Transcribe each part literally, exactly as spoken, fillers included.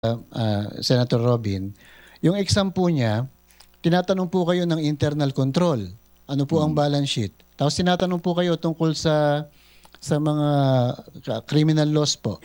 uh, Senator Robin, yung exam po niya, tinatanong po kayo ng internal control. Ano po ang balance sheet? Tapos tinatanong po kayo tungkol sa sa mga uh, criminal laws po.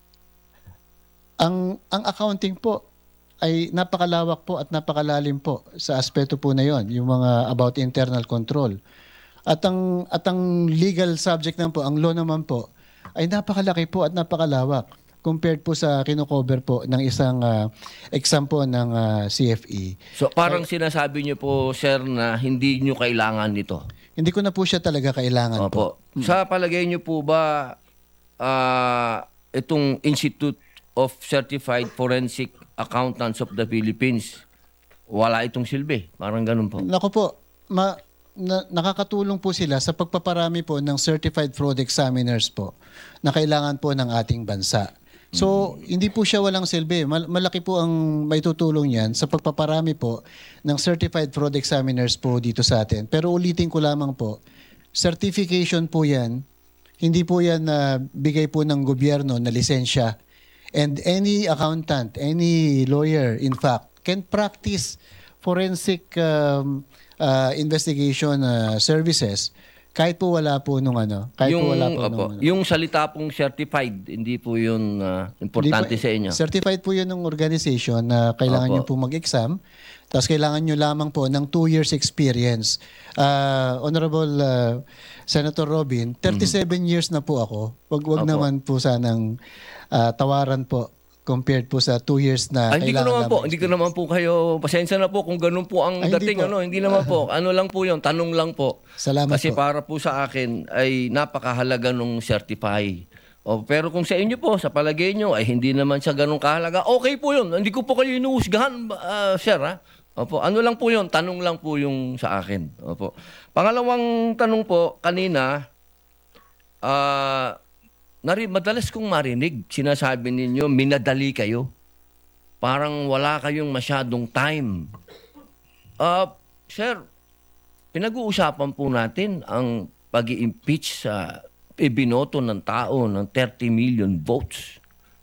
Ang ang accounting po ay napakalawak po at napakalalim po sa aspeto po na 'yon, yung mga about internal control. At ang at ang legal subject naman po, ang law naman po ay napakalaki po at napakalawak compared po sa kino-cover po ng isang uh, exam po ng uh, C F E. So parang Ay, sinasabi niyo po, sir, na hindi niyo kailangan nito. Hindi ko na po siya talaga kailangan Opo. po. Sa palagay niyo po ba uh, itong Institute of Certified Forensic Accountants of the Philippines, wala itong silbi? Parang ganun po. Naku po, ma, na, nakakatulong po sila sa pagpaparami po ng certified fraud examiners po na kailangan po ng ating bansa. So, hmm. hindi po siya walang silbi. Mal- malaki po ang may tutulong yan sa pagpaparami po ng certified fraud examiners po dito sa atin. Pero ulitin ko lamang po, certification po yan, hindi po yan na uh, bigay po ng gobyerno na lisensya. And any accountant, any lawyer, in fact, can practice forensic um, uh, investigation uh, services kahit po wala po nung ano, kahit yung, po wala po opo, nung ano. Yung salita pong certified, hindi po yun uh, importante po, sa inyo. Certified po yun ng organization na kailangan nyo po mag-exam. Tapos kailangan nyo lamang po ng two years experience. Uh, Honorable uh, Senator Robin, thirty-seven mm-hmm. years na po ako. Wag wag opo. Naman po sanang uh, tawaran po compared po sa two years na Ay, hindi ko naman po, experience. hindi ko naman po kayo, pasensya na po kung ganun po ang Ay, dating, hindi ano, hindi naman po. Ano lang po yun, tanong lang po. Salamat Kasi po. para po sa akin ay napakahalaga nung certify. O, pero kung sa inyo po, sa palagay nyo, ay hindi naman siya ganun kahalaga, okay po yun. Hindi ko po kayo inuusgahan, uh, sir, ha? Opo, ano lang po yun, tanong lang po yung sa akin. Opo. Pangalawang tanong po, kanina, ah, uh, Nari, madalas kong marinig, sinasabi ninyo, minadali kayo. Parang wala kayong masyadong time. Uh, sir, pinag-uusapan po natin ang pag-i-impeach sa ibinoto ng tao ng thirty million votes.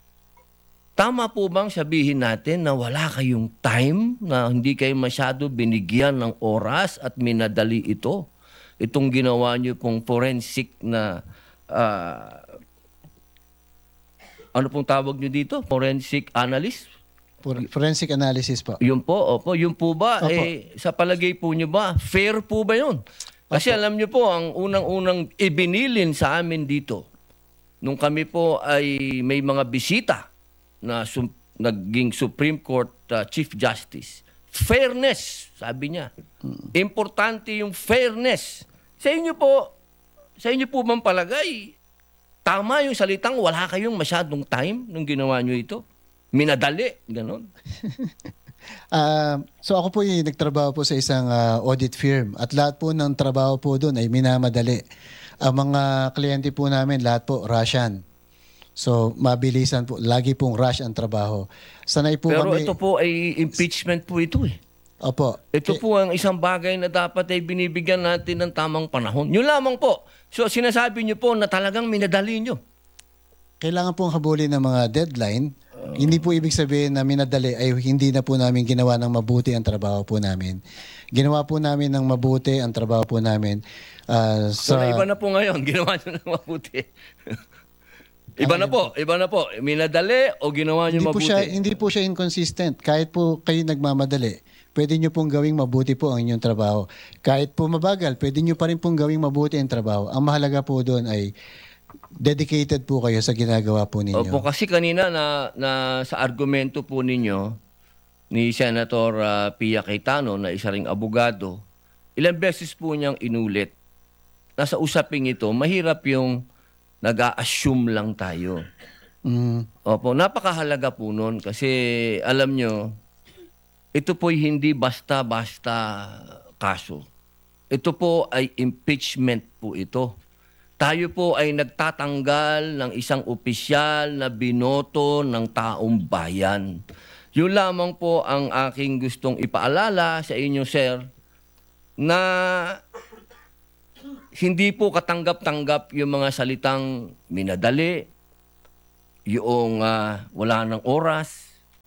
Tama po bang sabihin natin na wala kayong time, na hindi kayo masyado binigyan ng oras at minadali ito? Itong ginawa niyo pong forensic na... Uh, ano pong tawag nyo dito? Forensic analyst? Forensic analysis po. Yun po, opo. Yun po ba, opo. eh, sa palagay po nyo ba, fair po ba yun? Kasi opo. Alam nyo po, ang unang-unang ibinilin sa amin dito, nung kami po ay may mga bisita na sum- naging Supreme Court uh, Chief Justice, fairness, sabi niya. Hmm. Importante yung fairness. Sa inyo po, sa inyo po bang palagay, tama yung salitang wala kayong masyadong time nung ginawa nyo ito? Minadali, gano'n. uh, so ako po yung nagtrabaho po sa isang uh, audit firm at lahat po ng trabaho po doon ay minamadali. Ang mga kliyente po namin, lahat po Russian. So mabilisan po, lagi pong rush ang trabaho. Sanay po Pero kami... ito po ay impeachment po ito eh. Opo. Ito po ang isang bagay na dapat ay binibigyan natin ng tamang panahon. Yun lamang po. So sinasabi niyo po na talagang minadali niyo. Kailangan pong habulin ng mga deadline. Uh, hindi po ibig sabihin na minadali ay hindi na po namin ginawa ng mabuti ang trabaho po namin. Ginawa po namin ng mabuti ang trabaho po namin. Uh, sa... So iba na po ngayon, ginawa niyo ng mabuti. Iba na po, iba na po. Minadali o ginawa niyo hindi mabuti? Po siya, hindi po siya inconsistent. Kahit po kayo nagmamadali, pwede nyo pong gawing mabuti po ang inyong trabaho. Kahit po mabagal, pwede nyo pa rin pong gawing mabuti ang trabaho. Ang mahalaga po doon ay dedicated po kayo sa ginagawa po ninyo. Opo, kasi kanina na, na sa argumento po ninyo ni Senator uh, Pia Cayetano na isa ring abogado, ilang beses po niyang inulit. Nasa usaping ito, mahirap yung nag-a-assume lang tayo. Mm. Opo, napakahalaga po nun kasi alam nyo, ito po'y hindi basta-basta kaso. Ito po ay impeachment po ito. Tayo po ay nagtatanggal ng isang opisyal na binoto ng taong bayan. Yun lamang po ang aking gustong ipaalala sa inyo, sir, na hindi po katanggap-tanggap yung mga salitang minadali, yung uh, wala ng oras,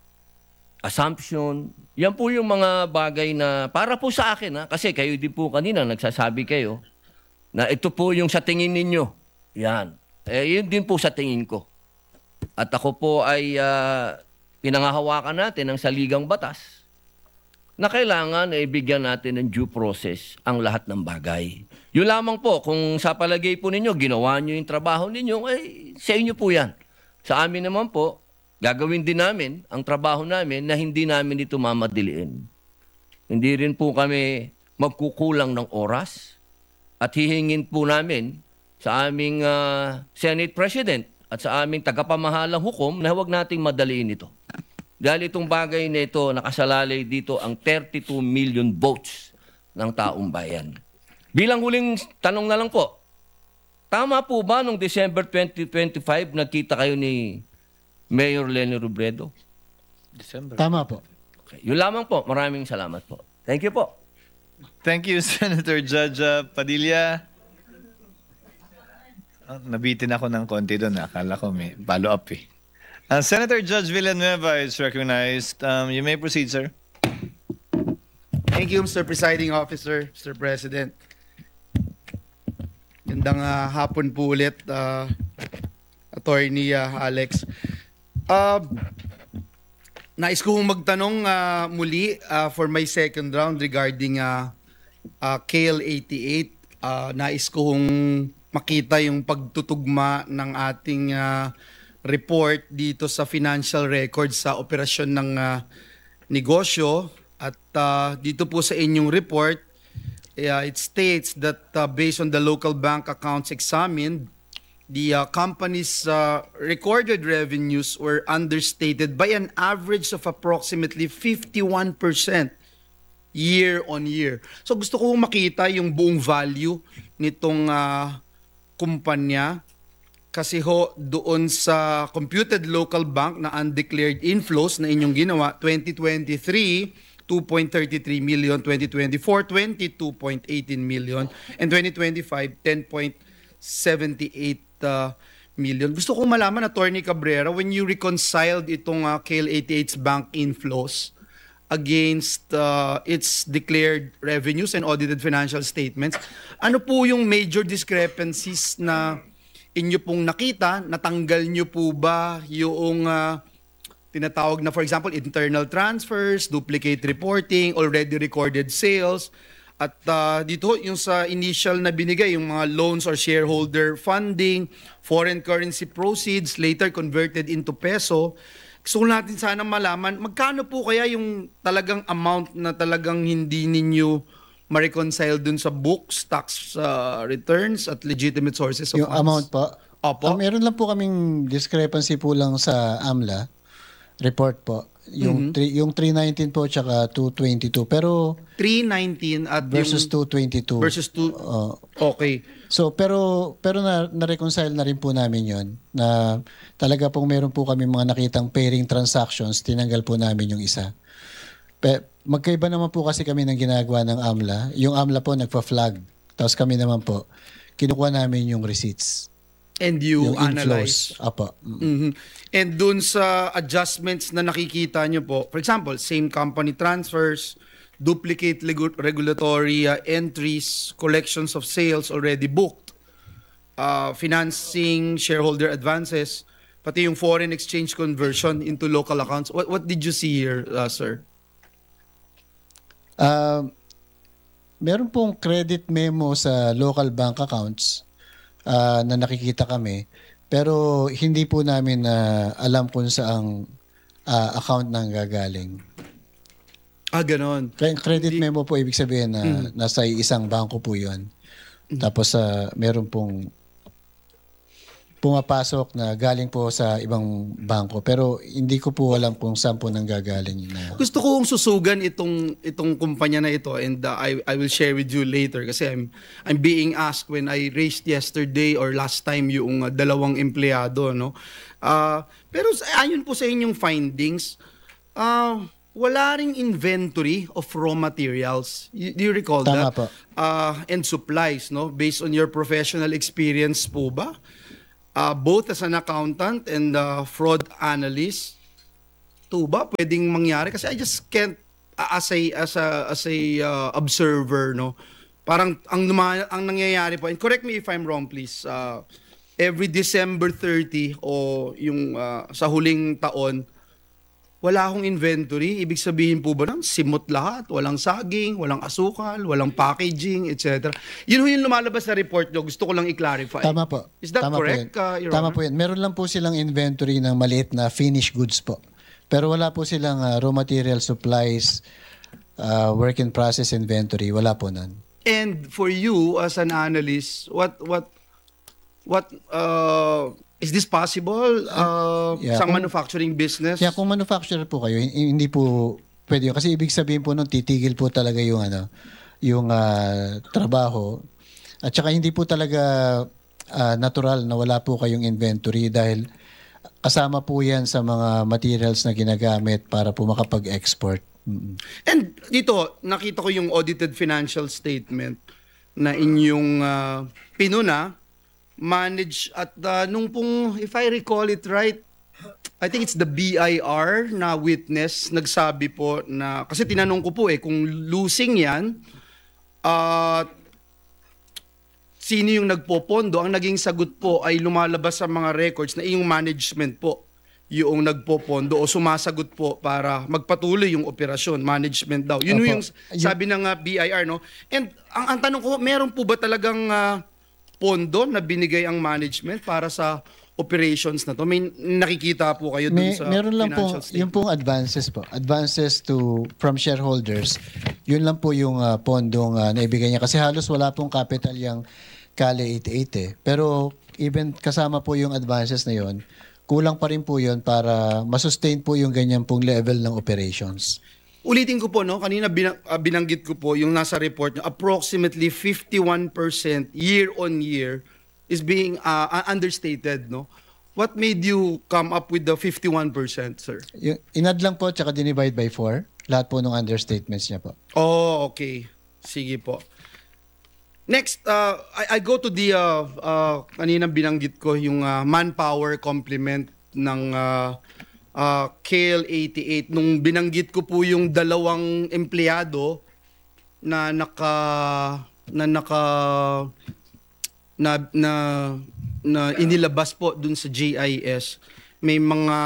assumption. Yan po yung mga bagay na para po sa akin, ha? Kasi kayo din po kanina nagsasabi kayo na ito po yung sa tingin ninyo. Yan. Eh, yun din po sa tingin ko. At ako po ay uh, pinangahawakan natin ng saligang batas na kailangan ay bigyan natin ng due process ang lahat ng bagay. Yun lamang po, kung sa palagay po ninyo, ginawa nyo yung trabaho ninyo, ay sa inyo po yan. Sa amin naman po, gagawin din namin ang trabaho namin na hindi namin ito mamadiliin. Hindi rin po kami magkukulang ng oras at hihingin po namin sa aming uh, Senate President at sa aming tagapamahalang hukom na huwag nating madaliin ito. Dahil itong bagay na ito, nakasalalay dito ang thirty-two million votes ng taong bayan. Bilang huling tanong na lang po, tama po ba noong December twenty twenty-five nagkita kayo ni Mayor Leni Robredo? December. Tama po. Okay. Yun lamang po. Maraming salamat po. Thank you po. Thank you, Senator Judge uh, Padilla. Ah, nabitin ako ng konti doon. Akala ko may follow-up eh. Uh, Senator Judge Villanueva is recognized. Um, you may proceed, sir. Thank you, Mister Presiding Officer, Mister President. Gandang ah, hapon po ulit, uh, Attorney uh, Alex. Uh, nais ko hong magtanong uh, muli uh, for my second round regarding uh, uh, K L eighty-eight. Uh, nais ko hong makita yung pagtutugma ng ating uh, report dito sa financial records sa operasyon ng uh, negosyo. At uh, dito po sa inyong report, uh, it states that uh, based on the local bank accounts examined, the uh, company's uh, recorded revenues were understated by an average of approximately fifty-one percent year on year. So gusto ko makita yung buong value nitong uh, kumpanya. Kasi ho, doon sa computed local bank na undeclared inflows na inyong ginawa, twenty twenty-three, two point three three million, twenty twenty-four, twenty-two point one eight million, and twenty twenty-five, ten point seven eight uh, million. Gusto kong malaman, Attorney Cabrera, when you reconciled itong uh, K L eighty-eight's bank inflows against uh, its declared revenues and audited financial statements, ano po yung major discrepancies na inyo pong nakita? Natanggal nyo po ba yung uh, tinatawag na, for example, internal transfers, duplicate reporting, already recorded sales, at uh, dito yung sa initial na binigay, yung mga loans or shareholder funding, foreign currency proceeds, later converted into peso. Gusto natin sana malaman, magkano po kaya yung talagang amount na talagang hindi ninyo ma-reconcile dun sa books, tax uh, returns, at legitimate sources of Yung funds? amount po. Opo. Ah, meron lang po kaming discrepancy po lang sa AMLA report po. Yung, three, yung three nineteen po tsaka two twenty-two. Pero three nineteen at versus yung two twenty-two. versus two. Oo. Okay. So pero pero na, na-reconcile na rin po namin 'yon na talaga pong meron po kami mga nakitang pairing transactions, tinanggal po namin yung isa. Pe, magkaiba naman po kasi kami ng ginagawa ng AMLA. Yung AMLA po nagpa-flag. Tapos kami naman po kinukuha namin yung receipts. And you Yung analyze. inflows. Apo. Mm. Mhm. And dun sa adjustments na nakikita nyo po, for example, same company transfers, duplicate legu- regulatory uh, entries, collections of sales already booked, uh, financing, shareholder advances, pati yung foreign exchange conversion into local accounts. What, what did you see here, uh, sir? Uh, meron pong credit memo sa local bank accounts uh, na nakikita kami, pero hindi po namin na uh, alam kung saang uh, account nang gagaling. Ah, ganon. Kaya credit Hindi- memo po ibig sabihin na Mm. nasa isang bangko po 'yon. Tapos uh, meron pong pumapasok na galing po sa ibang bangko, pero hindi ko po alam kung saan po nang gagaling na. Gusto kong susugan itong itong kumpanya na ito, and uh, I I will share with you later kasi I'm I'm being asked when I raised yesterday or last time yung uh, dalawang empleyado, no. Uh, pero sa- ayon po sa inyong findings, uh, wala ring inventory of raw materials. You- Do you recall Tama that? po. Uh, and supplies, no? Based on your professional experience po ba? Uh, both as an accountant and uh, fraud analyst, to ba pwedeng mangyari? Kasi I just can't, uh, as a, as a, as a uh, observer, no? Parang ang, luma- ang nangyayari po, and correct me if I'm wrong, please, uh, every December thirtieth o yung uh, sa huling taon, wala akong inventory. Ibig sabihin po ba nun, simot lahat, walang saging, walang asukal, walang packaging, et cetera. Yun ho yung lumalabas na report nyo. Gusto ko lang i-clarify. Tama po. Is that Tama correct, Po uh, yun. Your Tama Honor? po yun. Meron lang po silang inventory ng maliit na finished goods po. Pero wala po silang uh, raw material supplies, uh, work in process inventory. Wala po nun. And for you as an analyst, what what what uh, is this possible uh, Yeah, sa kung- manufacturing business? Kaya kung manufacturer po kayo, hin- hindi po pwede yun. Kasi ibig sabihin po nun, titigil po talaga yung, ano, yung ah, trabaho. At saka hindi po talaga ah, natural na wala po kayong inventory dahil kasama po yan sa mga materials na ginagamit para po makapag-export. Mm. And dito, nakita ko yung audited financial statement na inyong uh, pinuna, manage at uh, nung pong, if I recall it right, I think it's the B I R na witness nagsabi po na, kasi tinanong ko po eh, kung losing yan, uh, sino yung nagpopondo, ang naging sagot po ay lumalabas sa mga records na yung management po yung nagpopondo o sumasagot po para magpatuloy yung operasyon, management daw. Yun Opo. yung sabi ng uh, B I R, no? And ang, ang tanong ko, meron po ba talagang uh, pondo na binigay ang management para sa operations na to? May nakikita po kayo dun May, sa meron lang po, financial statement? yung pong advances po. Advances to from shareholders. Yun lang po yung uh, pondong uh, naibigay niya. Kasi halos wala pong capital yung Kale eighty-eight eh. Pero even kasama po yung advances na yun, kulang pa rin po yun para masustain po yung ganyan pong level ng operations. Ulitin ko po, no? Kanina binang, uh, binanggit ko po yung nasa report nyo, approximately fifty-one percent year on year is being uh, understated, no? What made you come up with the fifty-one percent, sir? Yung, inad lang po tsaka dinivide by four. Lahat po ng understatements niya po. Oh, okay. Sige po. Next, uh, I, I go to the, uh, uh, kanina binanggit ko, yung uh, manpower complement ng uh, uh, K L eighty-eight. Nung binanggit ko po yung dalawang empleyado na naka, na naka, na, na, na inilabas po dun sa G I S, may mga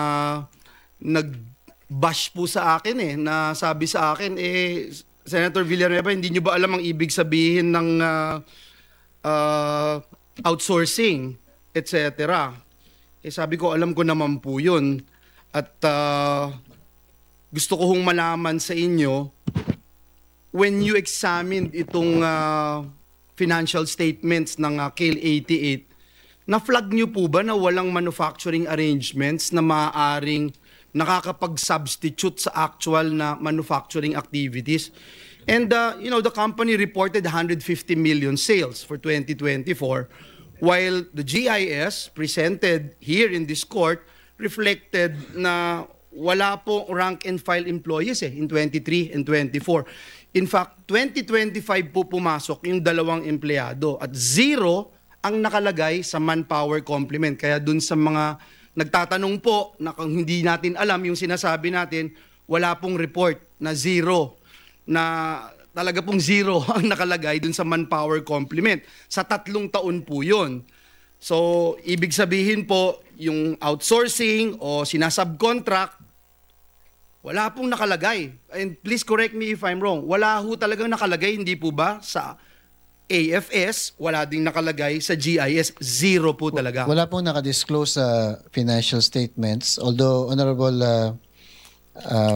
nag-bash po sa akin eh, na sabi sa akin, eh, Senator Villanueva, hindi nyo ba alam ang ibig sabihin ng uh, uh, outsourcing, et cetera. Eh sabi ko, alam ko naman po yun. At uh, gusto ko hong malaman sa inyo, when you examined itong uh, financial statements ng uh, K L eighty-eight, na-flag nyo po ba na walang manufacturing arrangements na maaaring nakakapag-substitute sa actual na manufacturing activities? And, uh, you know, the company reported one hundred fifty million sales for twenty twenty-four, while the G I S presented here in this court reflected na wala po rank and file employees eh, in twenty-three and twenty-four. In fact, twenty twenty-five po pumasok yung dalawang empleyado at zero ang nakalagay sa manpower complement. Kaya dun sa mga nagtatanong po na kung hindi natin alam yung sinasabi natin, wala pong report na zero, na talaga pong zero ang nakalagay dun sa manpower complement. Sa tatlong taon po yun. So, ibig sabihin po, yung outsourcing o sinasubcontract, wala pong nakalagay. And please correct me if I'm wrong. Wala ho talagang nakalagay, hindi po ba, sa A F S, wala ding nakalagay sa G I S, zero po talaga. Wala pong nakadisclose sa financial statements. Although, Honorable uh, uh,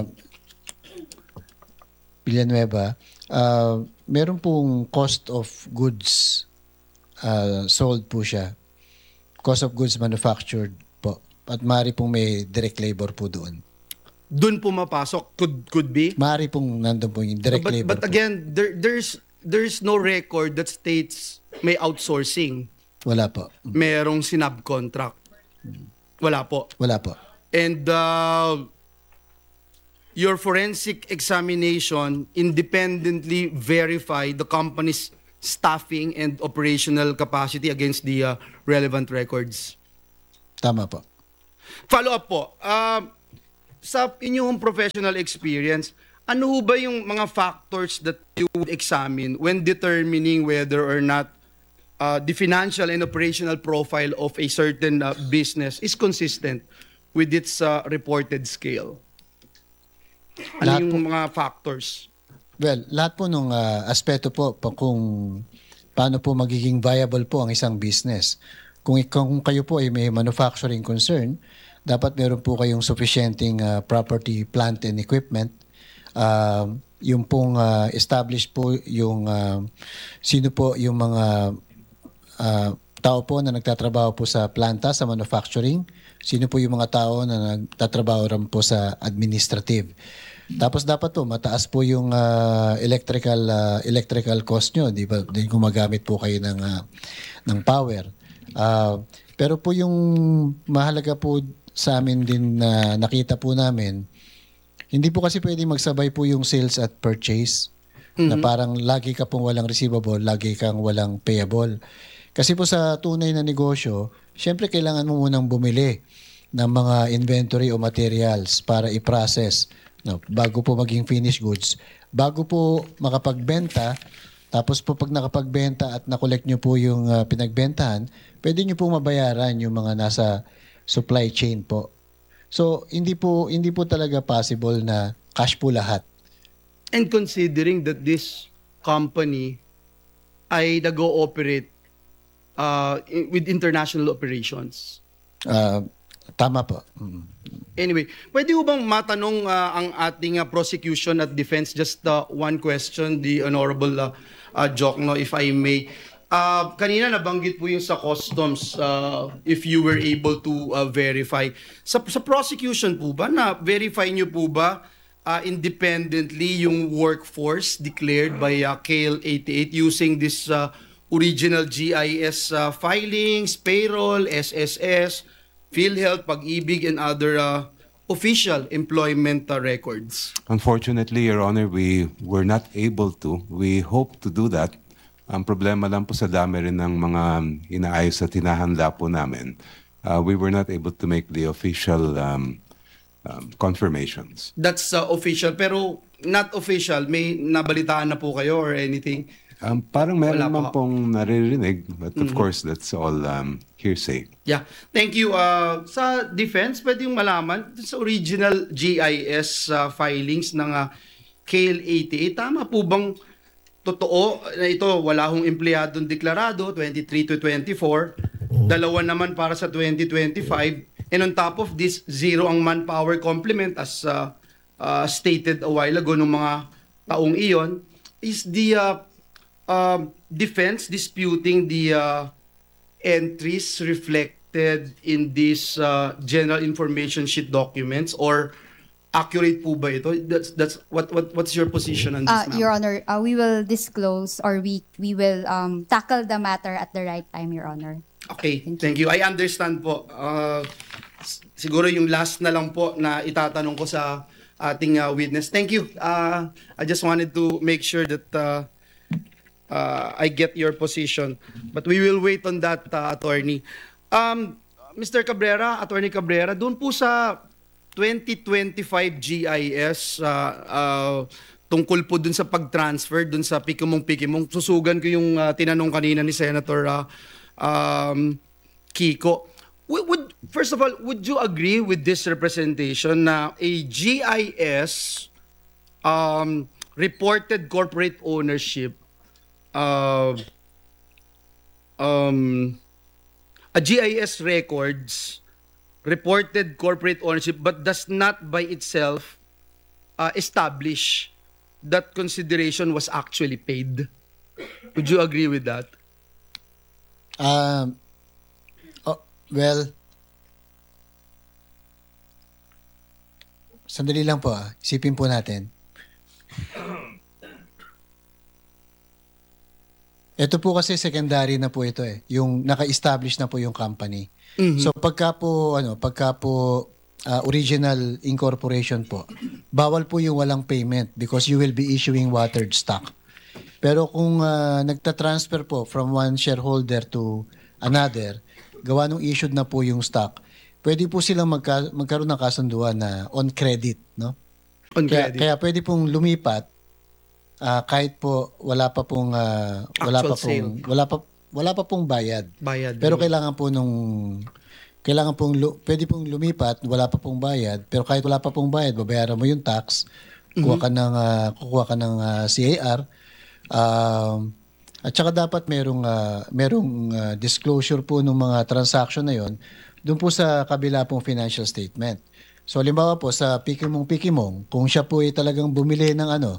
Villanueva, uh, meron pong cost of goods uh, sold po siya. Cost of goods manufactured po. At maaari pong may direct labor po doon. Doon po mapasok, could, could be. Maaari pong nandun po yung direct but, labor but po. again, there, there's there's no record that states may outsourcing, Wala po. merong sinubcontract. Wala po. Wala po. And uh, your forensic examination independently verify the company's staffing and operational capacity against the uh, relevant records. Tama po. Follow up po. Uh, sa inyong professional experience, ano ho ba yung mga factors that you would examine when determining whether or not uh, the financial and operational profile of a certain uh, business is consistent with its uh, reported scale? Ano Lahat yung mga factors? Well, lahat po nung ah, aspeto po pa kung paano po magiging viable po ang isang business. Kung, ik- kung kayo po ay may manufacturing concern, dapat meron po kayong sufficienting ah, property, plant and equipment. Ah, yung pong ah, established po yung ah, sino po yung mga ah, tao po na nagtatrabaho po sa planta, sa manufacturing, sino po yung mga tao na nagtatrabaho rin po sa administrative. Tapos dapat po mataas po yung ah, electrical ah, electrical cost nyo, di ba? Din gumagamit po kayo ng ah, ng power. Ah, pero po yung mahalaga po sa amin din na nakita po namin, hindi po kasi pwedeng magsabay po yung sales at purchase na parang lagi ka pong walang receivable, lagi kang walang payable. Kasi po sa tunay na negosyo, syempre kailangan mo munang bumili ng mga inventory o materials para i-process, no, bago po maging finished goods. Bago po makapagbenta, tapos po pag nakapagbenta at nakolekt nyo po yung ah, pinagbentahan, pwede nyo po mabayaran yung mga nasa supply chain po. So, hindi po hindi po talaga possible na cash po lahat. And considering that this company ay nag-ooperate uh, i- with international operations. Ah, tama po. Mm. Anyway, pwede ho bang matanong uh, ang ating uh, prosecution at defense just uh, one question, the Honorable uh, uh, Jokno, if I may. Uh, kanina nabanggit po yung sa customs, uh, if you were able to uh, verify. Sa, sa prosecution po ba, na verify nyo po ba uh, independently yung workforce declared by uh, K L eighty-eight using this uh, original G I S uh, filings, payroll, S S S, PhilHealth, Pag-ibig, and other uh, official employment uh, records? Unfortunately, Your Honor, we were not able to. We hope to do that. Ang problema lang po sa dami rin ng mga inaayos at hinahanda po namin. Uh, we were not able to make the official um, um, confirmations. That's uh, official, pero not official. May nabalitaan na po kayo or anything? Um, parang meron Wala naman pa. pong naririnig, but of course, that's all um, hearsay. Yeah. Thank you. Uh, sa defense, pwede yung malaman sa original G I S uh, filings ng uh, K L eighty-eight, tama po bang totoo na ito wala hong empleyadong deklarado twenty-three to twenty-four, dalawa naman para sa twenty twenty-five, and on top of this, zero ang manpower complement as uh, uh, stated a while ago ng mga taong iyon? Is the uh, uh, defense disputing the uh, entries reflected in these uh, general information sheet documents, or accurate po ba ito? That's that's what what what's your position on this, Uh, ma'am? Your Honor, uh, we will disclose or we we will um, tackle the matter at the right time, Your Honor. Okay, thank you. I understand po. Uh, s- siguro yung last na lang po na itatanong ko sa ating uh, witness. Thank you. Uh, I just wanted to make sure that uh, uh, I get your position. But we will wait on that, uh, attorney. Um, Mister Cabrera, Attorney Cabrera, doon po sa twenty twenty-five G I S, uh, uh, tungkol po dun sa pag-transfer dun sa Pikimong-Pikimong, susugan ko yung uh, tinanong kanina ni Senator uh, um, Kiko. Would, would, first of all, would you agree with this representation na a G I S um, reported corporate ownership, uh, um, a G I S records reported corporate ownership but does not by itself uh, establish that consideration was actually paid? Would you agree with that? Um, oh, well, sandali lang po ah. Isipin po natin. Ito po kasi secondary na po ito eh. Yung naka-establish na po yung company. So pagka po, ano, pagka po uh, original incorporation po, bawal po yung walang payment because you will be issuing watered stock. Pero kung uh, nagta-transfer po from one shareholder to another, gawa nung issued na po yung stock, pwede po silang magka, magkaroon ng kasunduan na on credit, no? On Kaya, credit. kaya pwede pong lumipat ah, kahit po wala pa pong ah, wala Actual pa pong wala pa wala pa pong bayad. Bayad. Pero kailangan po nung kailangan pong lu- pwede pong lumipat, wala pa pong bayad, pero kahit wala pa pong bayad, babayaran mo yung tax, kuha ka ng ah, kukuha ka ng ah, C A R. Um, at saka dapat merong ah, merong ah, disclosure po ng mga transaction na yon doon po sa kabila pong financial statement. So halimbawa po sa Pikimong Pikimong, kung siya po ay talagang bumili ng ano,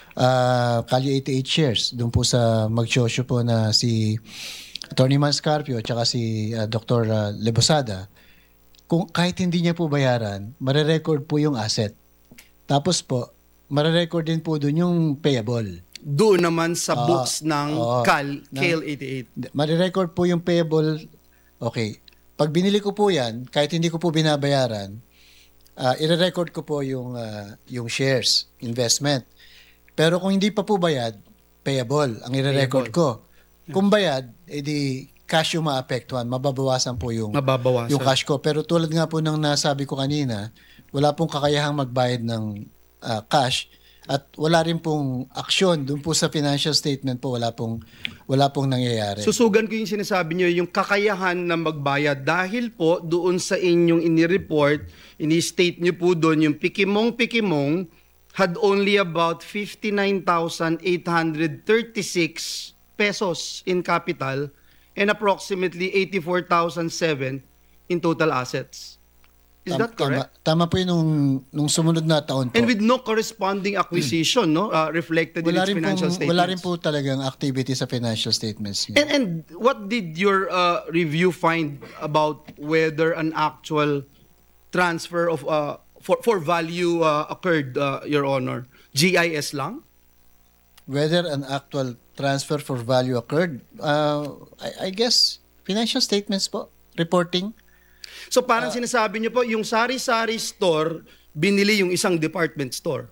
ah Kalye eighty-eight shares, doon po sa magsosyo po na si Attorney Man Scarpio at saka si ah, Doctor ah, Lebosada, kung kahit hindi niya po bayaran, marerecord po yung asset. Tapos po, marerecord din po doon yung payable. Doon naman sa Oo. books ng Oo. Cal, Na- K L eighty-eight. Marirecord po yung payable. Okay. Pag binili ko po yan, kahit hindi ko po binabayaran, uh, ire-record ko po yung, ah, yung shares, investment. Pero kung hindi pa po bayad, payable ang ire-record ko. Kung bayad, edi cash yung maapektuhan. Mababawasan po yung, Mababawasan. yung cash ko. Pero tulad nga po ng nasabi ko kanina, wala pong kakayahang magbayad ng ah, cash at wala rin pong aksyon doon po sa financial statement po, wala pong wala pong nangyayari. Susugan ko yung sinasabi niyo, yung kakayahan na magbayad dahil po doon sa inyong ini-report, ini-state niyo po doon yung Pikimong-Pikimong had only about fifty-nine thousand eight hundred thirty-six pesos in capital and approximately eighty-four thousand seven in total assets. Is Tam- that correct? Tama, tama po yun nung, nung sumunod na taon po. And with no corresponding acquisition, no, uh, reflected in wala its rin financial pong, statements. wala rin po talagang activity sa financial statements niya. And, and what did your uh, review find about whether an actual transfer of uh, for for value uh, occurred, uh, Your Honor? G I S lang? Whether an actual transfer for value occurred, uh, I, I guess financial statements po, reporting. So parang sinasabi niyo po, yung sari-sari store, binili yung isang department store.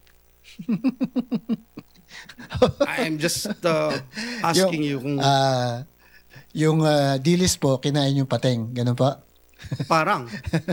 I'm just uh, asking you kung ah, yung ah, dilis po, kinain yung pateng. Ganun pa? parang.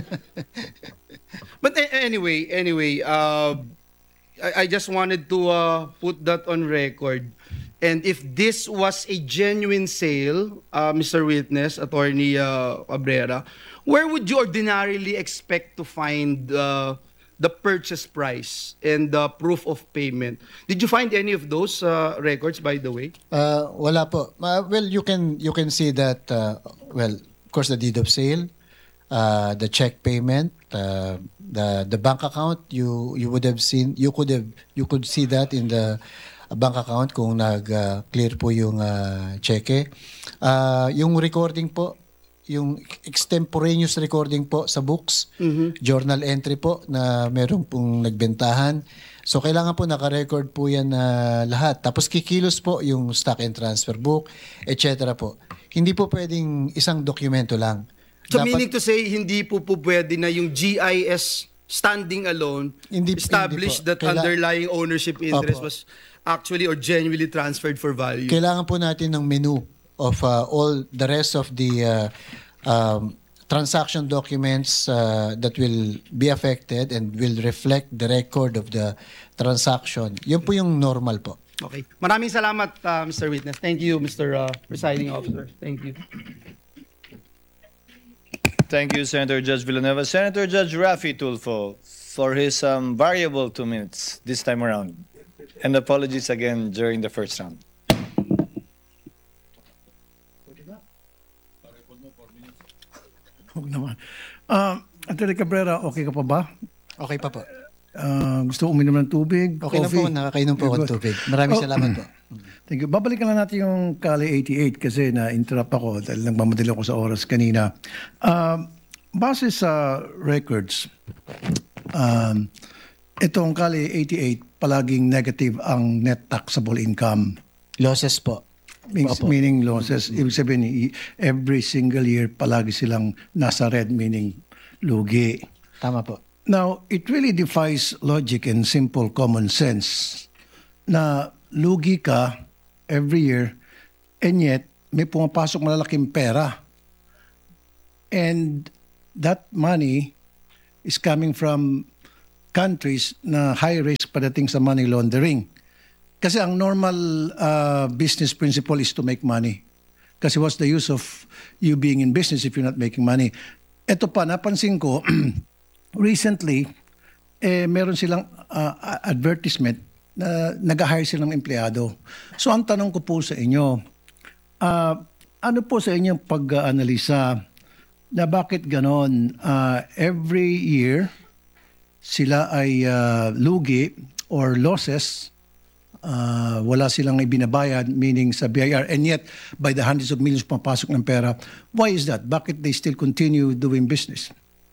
But a- anyway, anyway, uh, I, I just wanted to uh, put that on record. And if this was a genuine sale, uh, Mister Witness, Attorney uh, Cabrera, where would you ordinarily expect to find uh, the purchase price and the proof of payment? Did you find any of those uh, records, by the way? Uh, wala po. Uh, well, you can you can see that, uh, well, of course, the deed of sale, uh, the check payment, uh, the the bank account, you you would have seen, you could have you could see that in the bank account kung nag-clear po yung uh, cheque. Uh, yung recording po, yung extemporaneous recording po sa books, journal entry po na meron pong nagbentahan. So kailangan po naka-record po yan na lahat. Tapos kikilos po yung stock and transfer book, et cetera po. Hindi po pwedeng isang dokumento lang. So Dapat- meaning to say, hindi po po pwede na yung G I S standing alone Hindi- established hindi po. that Kaila- underlying ownership interest Opo. was actually or genuinely transferred for value. Kailangan po natin ng menu of uh, all the rest of the uh, um, transaction documents uh, that will be affected and will reflect the record of the transaction. Yun po yung normal po. Okay. Maraming salamat, uh, Mister Witness. Thank you, Mister Uh, Presiding Officer. Thank you. Thank you, Senator Judge Villanueva. Senator Judge Rafi Tulfo for his um, variable two minutes this time around. And apologies again during the first round. Huwag naman. Uh, Atty. Cabrera, okay ka pa ba? Okay pa po. Uh, gusto mo uminom ng tubig? Okay lang po, coffee? nakakainom po ako ng tubig. Maraming Oh. salamat po. Thank you. Babalikan lang natin yung Kali eighty-eight kasi na-interrupt ako dahil nagmamadali ako sa oras kanina. Uh, base sa records, um, itong Kali eighty-eight, palaging negative ang net taxable income. Losses po. Means, Opo. meaning losses. Ibig sabihin, i- every single year, palagi silang nasa red, meaning lugi. Tama po. Now, it really defies logic and simple common sense na lugi ka every year and yet may pumapasok malalaking pera. And that money is coming from countries na high risk padating sa money laundering. Kasi ang normal uh, business principle is to make money. Kasi what's the use of you being in business if you're not making money? Ito pa, napansin ko, recently, eh, meron silang uh, advertisement na nag-hire silang empleyado. So ang tanong ko po sa inyo, uh, ano po sa inyong pag-analisa na bakit ganon uh, every year sila ay uh, lugi or losses, uh, wala silang ibinabayad, meaning sa B I R, and yet by the hundreds of millions pumapasok ng pera. Why is that? Bakit they still continue doing business?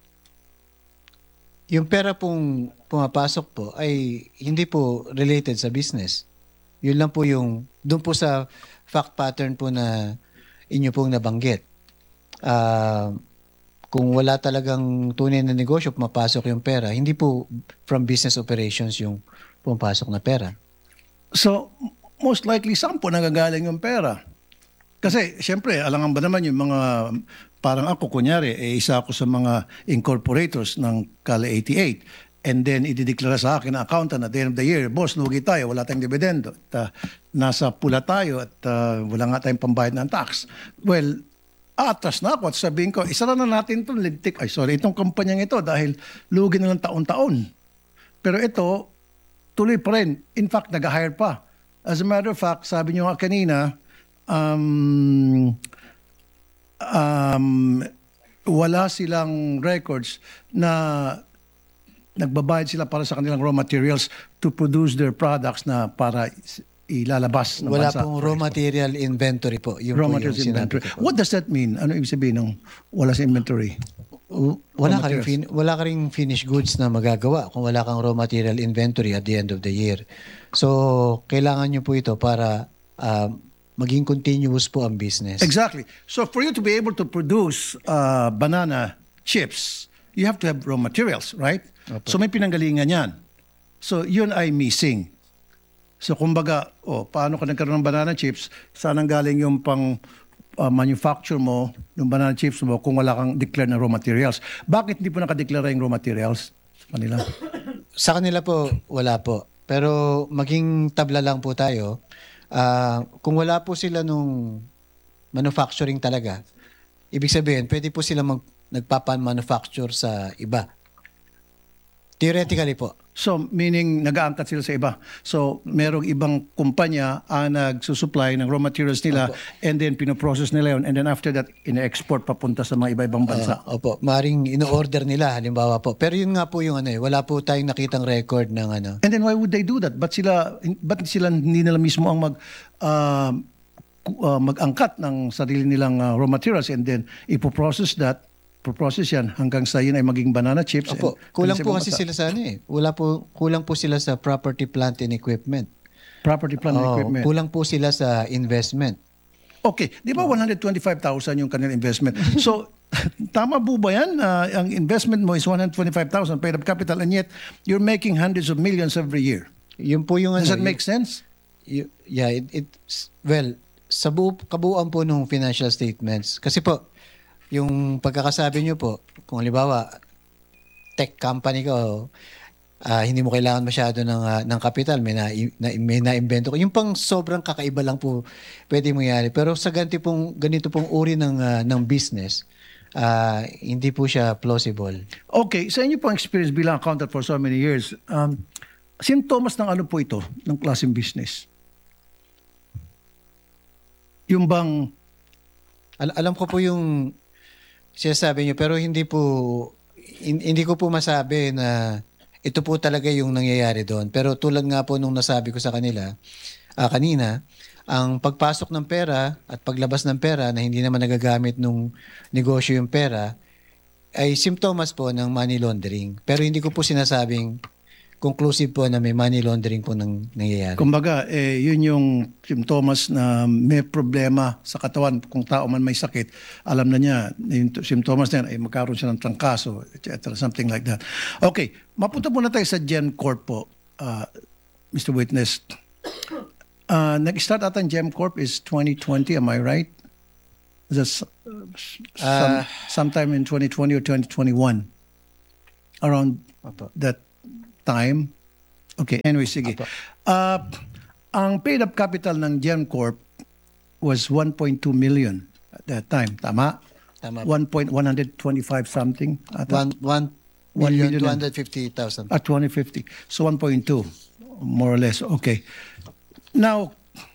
Yung pera pong pumapasok po ay hindi po related sa business. Yun lang po yung, doon po sa fact pattern po na inyo pong nabanggit. Ah... Kung wala talagang tunay na negosyo, pumapasok yung pera, hindi po from business operations yung pumapasok na pera. So, most likely, saan po nagagaling yung pera? Kasi, siyempre, alangan ba naman yung mga, parang ako, kunyari, eh, isa ako sa mga incorporators ng Cali eighty-eight. And then, idideklara sa akin na accountant at the end of the year, boss, lugi tayo, wala tayong dividendo. At, uh, nasa pula tayo at uh, wala nga tayong pambayad ng tax. Well, atras na ako at sabihin ko, isara na natin itong lintik. Ay, sorry, itong kumpanyang ito dahil lugi na lang taon-taon. Pero ito, tuloy pa rin. In fact, nag-hire pa. As a matter of fact, sabi niyo nga kanina, um, um, wala silang records na nagbabayad sila para sa kanilang raw materials to produce their products na para ilalabas ng Wala bansa. pong raw material inventory po. Yung Raw po materials yung sinabi inventory. ko po. What does that mean? Ano ibig sabihin ng wala sa inventory? W- Wala Raw ka, rin materials. fin- wala ka rin finished goods na magagawa kung wala kang raw material inventory at the end of the year. So, kailangan nyo po ito para ah, maging continuous po ang business. Exactly. So for you to be able to produce uh, banana chips, you have to have raw materials, right? So may pinanggalingan yan. So yun ay missing. So kumbaga, oh, paano ka nagkaroon ng banana chips? Saan ang galing yung pang uh, manufacture mo, yung banana chips mo kung wala kang declare na raw materials? Bakit hindi po nakadeklara yung raw materials sa kanila? Sa kanila po, wala po. Pero maging tabla lang po tayo. Ah, kung wala po sila nung manufacturing talaga, ibig sabihin, pwede po sila mag, nagpapan-manufacture sa iba. Theoretically po. So, meaning nag-aangkat sila sa iba. So, merong ibang kumpanya ang nagsusupply ng raw materials nila and then pinoprocess nila yun and then after that, ine-export papunta sa mga iba-ibang bansa. Ah, opo, maring ino-order nila halimbawa po. Pero yun nga po yung ano eh, wala po tayong nakitang record ng ano. And then why would they do that? Ba't sila, ba't sila hindi nila mismo ang mag, uh, uh, mag-angkat ng sarili nilang uh, raw materials and then ipoprocess that, pro-process yan hanggang sa yun ay maging banana chips. Opo, and- kulang and sa po ibang kasi bansa. sila sa ano eh. Wala po, kulang po sila sa property, plant and equipment. Property plant and Oo, equipment. kulang po sila sa investment. Okay, di ba one hundred twenty-five thousand yung kanilang investment? So, tama po ba yan? Uh, ang investment mo is one hundred twenty-five thousand paid up capital and yet you're making hundreds of millions every year. Yun po yung Does ano. that make sense? y- yeah, it, it's, well, sa buo, kabuuan po ng financial statements. Kasi po, yung pagkakasabi nyo po, kung halimbawa, tech company ko, ah, hindi mo kailangan masyado ng, ah, ng capital, may, na, na, may na-invento ko. Yung pang sobrang kakaiba lang po pwede mangyari. Pero sa ganito pong, ganito pong uri ng, ah, ng business, ah, hindi po siya plausible. Okay, sa inyo pong experience bilang accountant for so many years, um, sintomas ng ano po ito, ng klaseng business? Yung bang, Al- alam ko po yung sinasabi niyo, pero hindi po, hin- hindi ko po masabi na ito po talaga yung nangyayari doon. Pero tulad nga po nung nasabi ko sa kanila, ah, kanina, ang pagpasok ng pera at paglabas ng pera na hindi naman nagagamit nung negosyo yung pera ay simptomas po ng money laundering. Pero hindi ko po sinasabing conclusive po na may money laundering po nang nangyayari. kumbaga, eh, yun yung simptomas na may problema sa katawan. Kung tao man may sakit, alam na niya, yung t- simptomas na yan, ay magkaroon siya ng trangkaso, et cetera, something like that. Okay, mapunta muna tayo sa GenCorp po, uh, Mister Witness. Uh, nag-start ata ang GenCorp is twenty twenty, am I right? That's uh, some, Ah. sometime in twenty twenty or twenty twenty-one. Around Opo. that time. Okay, anyway, sige. Uh, ang paid-up capital ng GenCorp was one point two million at that time. Tama? Tama. one point one twenty-five something. Ata? One, one One million, million two and- hundred fifty thousand. At twenty fifty. So one point two, more or less. Okay. Now,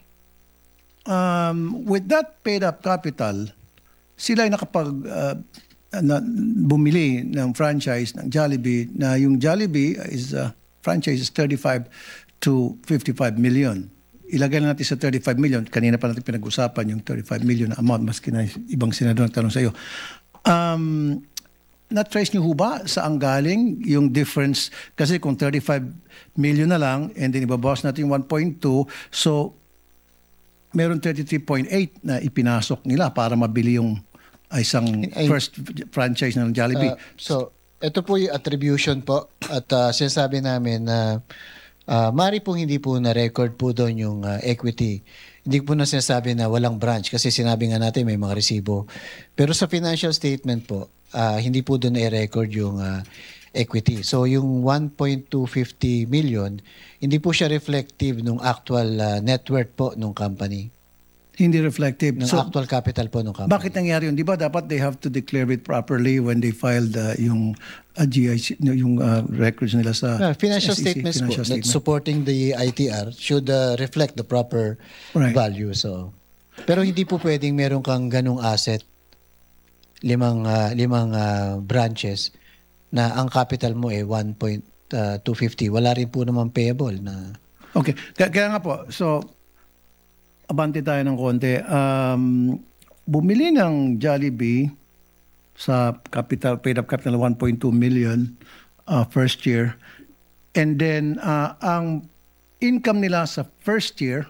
um, with that paid-up capital, sila ay nakapag uh, na, bumili ng franchise ng Jollibee na yung Jollibee is uh, franchise is thirty-five to fifty-five million. Ilagay na natin sa thirty-five million. Kanina pa natin pinag-usapan yung thirty-five million na amount, maski na ibang senador nagtanong sa iyo. Um, na-trace niyo ho ba saan galing yung difference? Kasi kung thirty-five million na lang and then ibabawas natin yung one point two, so meron thirty-three point eight na ipinasok nila para mabili yung ah, isang Ay- first franchise ng Jollibee. Uh, so, ito po yung attribution po at uh, sinasabi namin na uh, mari pong hindi po na-record po doon yung uh, equity. Hindi po na sinasabi na walang branch kasi sinabi nga natin may mga resibo. Pero sa financial statement po, uh, hindi po doon na-record yung uh, equity. So, yung one point two five zero million, hindi po siya reflective ng actual uh, net worth po ng company. Hindi reflective. Ng So, actual capital po ng company. bakit nangyari yun? Di ba dapat they have to declare it properly when they filed uh, yung uh, G I C, no, yung uh, records nila sa Uh, financial S E C, statements financial po that statement. supporting the I T R should uh, reflect the proper Right. value. So, pero hindi po pwedeng meron kang ganung asset, limang uh, limang uh, branches na ang capital mo eh one point two five zero. Wala rin po naman payable na. Okay. Kaya, kaya nga po, so, abante tayo ng konti. Um, bumili ng Jollibee sa capital, paid up capital one point two million uh, first year. And then, uh, ang income nila sa first year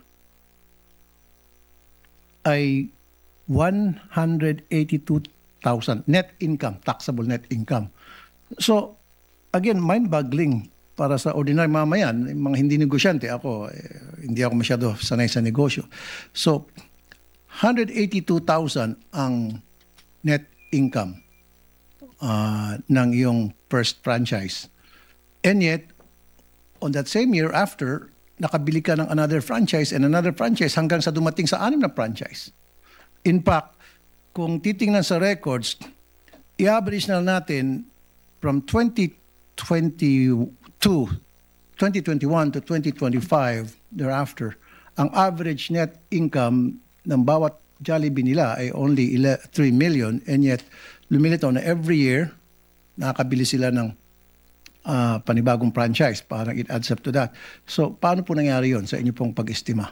ay one hundred eighty-two thousand net income, taxable net income. So, again, mind-boggling para sa ordinary mamayan, yung mga hindi negosyante. Ako, eh, hindi ako masyado sanay sa negosyo. So, one hundred eighty-two thousand ang net income uh, ng iyong first franchise. And yet, on that same year after, nakabili ka ng another franchise and another franchise hanggang sa dumating sa anim na franchise. In fact, kung titingnan sa records, i-average na natin from twenty twenty-two, twenty twenty-one to twenty twenty-five thereafter, ang average net income ng bawat Jollibee nila ay only three million and yet lumilitaw na every year nakakabili sila ng ah, panibagong franchise. Parang it adds up to that. So, paano po nangyari yon sa inyo pong pag-estima?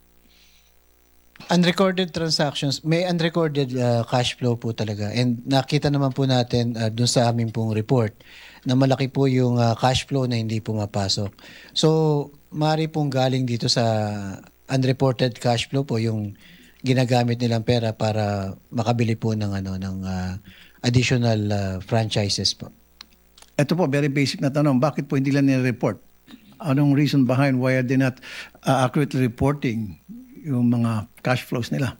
Unrecorded transactions, may unrecorded uh, cash flow po talaga. And nakita naman po natin uh, dun sa aming pong report na malaki po yung uh, cash flow na hindi pumapasok. So, mari pong galing dito sa unreported cash flow po yung ginagamit nilang pera para makabili po ng ano ng uh, additional uh, franchises po. Ito po, very basic na tanong. Bakit po hindi lang nire-report? Anong reason behind why are they not uh, accurately reporting yung mga cash flows nila?